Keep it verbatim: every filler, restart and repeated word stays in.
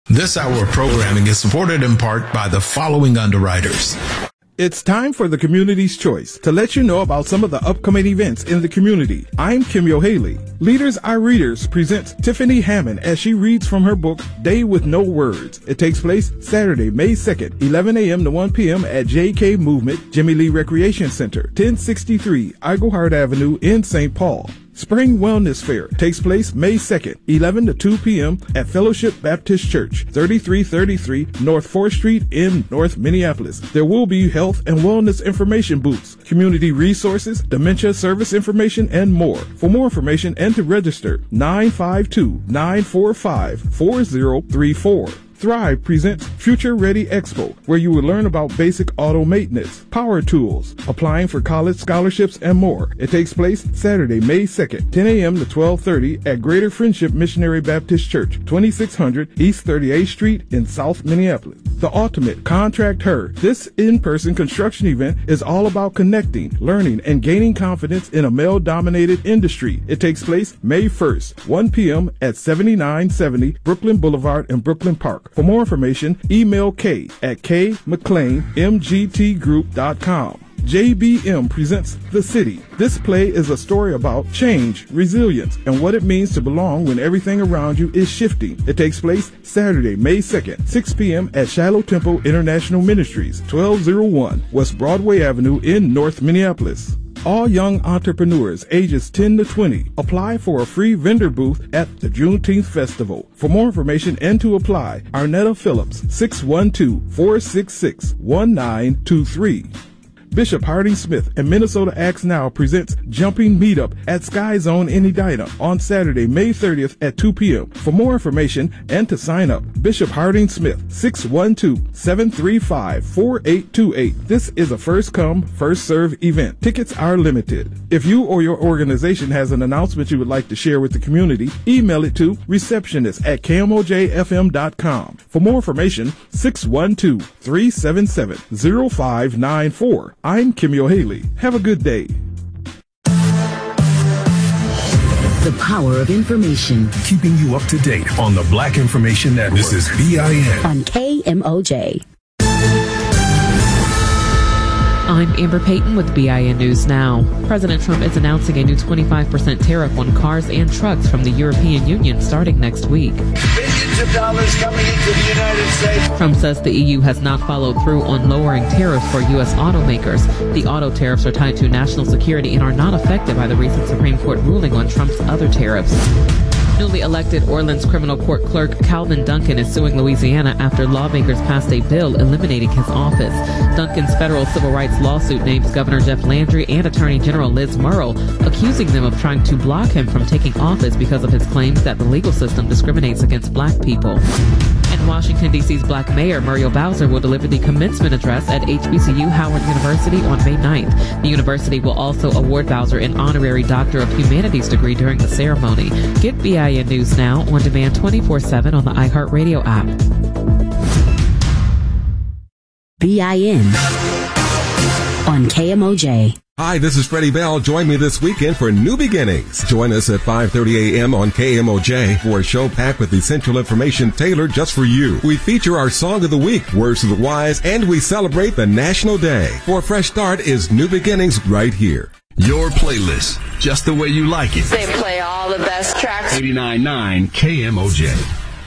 This hour of programming is supported in part by the following underwriters. It's time for the Community's Choice to let you know about some of the upcoming events in the community. I'm Kim Yo-Haley. Leaders Are Readers presents Tiffany Hammond as she reads from her book, Day with No Words. It takes place Saturday, May second, eleven a.m. to one p.m. at J K Movement, Jimmy Lee Recreation Center, ten sixty-three Iglehart Avenue in Saint Paul. Spring Wellness Fair takes place May second, eleven to two p.m. at Fellowship Baptist Church, thirty-three thirty-three North fourth Street in North Minneapolis. There will be health and wellness information booths, community resources, dementia service information, and more. For more information and to register, nine five two, nine four five, four zero three four. Thrive presents Future Ready Expo, where you will learn about basic auto maintenance, power tools, applying for college scholarships, and more. It takes place Saturday, May second, ten a.m. to twelve thirty at Greater Friendship Missionary Baptist Church, twenty-six hundred East thirty-eighth Street in South Minneapolis. The ultimate Contract Her. This in-person construction event is all about connecting, learning, and gaining confidence in a male-dominated industry. It takes place May first, one p.m. at seventy-nine seventy Brooklyn Boulevard in Brooklyn Park. For more information, email K at k mclean m g t group dot com. J B M presents The City. This play is a story about change, resilience, and what it means to belong when everything around you is shifting. It takes place Saturday, May second, six p.m. at Shiloh Temple International Ministries, twelve oh one West Broadway Avenue in North Minneapolis. All young entrepreneurs ages ten to twenty apply for a free vendor booth at the Juneteenth Festival. For more information and to apply, Arnetta Phillips, six one two, four six six, one nine two three. Bishop Harding Smith and Minnesota Acts Now presents Jumping Meetup at Sky Zone in Edina on Saturday, May thirtieth at two p.m. For more information and to sign up, Bishop Harding Smith, six one two, seven three five, four eight two eight. This is a first-come, first-served event. Tickets are limited. If you or your organization has an announcement you would like to share with the community, email it to receptionist at k m o j f m dot com. For more information, six one two, three seven seven, zero five nine four. I'm Kim Yo-Haley. Have a good day. The power of information. Keeping you up to date on the Black Information Network. This is B I N. On K M O J. I'm Amber Payton with B I N News Now. President Trump is announcing a new twenty-five percent tariff on cars and trucks from the European Union starting next week. Billions of dollars coming into the United States. Trump says the E U has not followed through on lowering tariffs for U S automakers. The auto tariffs are tied to national security and are not affected by the recent Supreme Court ruling on Trump's other tariffs. Newly elected Orleans Criminal Court Clerk Calvin Duncan is suing Louisiana after lawmakers passed a bill eliminating his office. Duncan's federal civil rights lawsuit names Governor Jeff Landry and Attorney General Liz Murrow, accusing them of trying to block him from taking office because of his claims that the legal system discriminates against black people. And Washington, D C's black mayor Muriel Bowser will deliver the commencement address at H B C U Howard University on May ninth. The university will also award Bowser an honorary Doctor of Humanities degree during the ceremony. Get B I N News Now on demand twenty-four seven on the iHeartRadio app. B I N on K M O J. Hi, this is Freddie Bell. Join me this weekend for New Beginnings. Join us at five thirty a.m. on K M O J for a show packed with essential information tailored just for you. We feature our Song of the Week, Words of the Wise, and we celebrate the National Day. For a fresh start is New Beginnings right here. Your playlist, just the way you like it. They play all the best tracks. eighty-nine point nine K M O J.